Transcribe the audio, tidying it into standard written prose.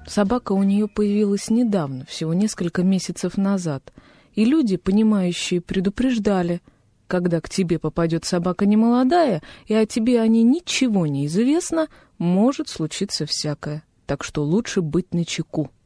Собака у нее появилась недавно, всего несколько месяцев назад, и люди, понимающие, предупреждали: когда к тебе попадет собака немолодая, и о тебе о ней ничего не известно, может случиться всякое, так что лучше быть начеку.